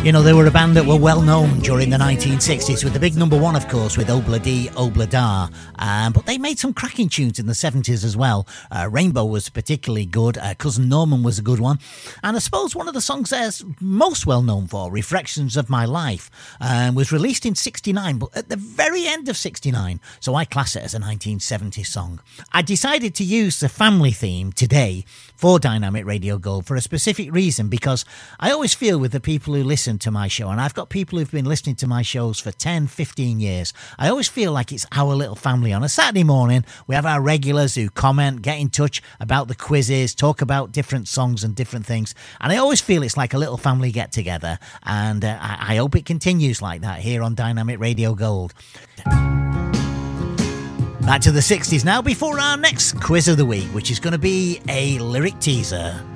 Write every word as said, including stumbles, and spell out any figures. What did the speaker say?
You know, they were a band that were well known during the nineteen sixties, with the big number one, of course, with Obla Dee, Obla Da. Um, but they made some cracking tunes in the seventies as well. Uh, Rainbow was particularly good. Uh, Cousin Norman was a good one. And I suppose one of the songs they're most well known for, Reflections of My Life, um, was released in sixty-nine, but at the very end of sixty-nine. So I class it as a nineteen seventies song. I decided to use the family theme today for Dynamic Radio Gold for a specific reason, because I always feel with the people who listen to my show, and I've got people who've been listening to my shows for ten, fifteen years, I always feel like it's our little family. On a Saturday morning, we have our regulars who comment, get in touch about the quizzes, talk about different songs and different things, and I always feel it's like a little family get-together, and uh, I, I hope it continues like that here on Dynamic Radio Gold. Back to the sixties now, before our next quiz of the week, which is going to be a lyric teaser.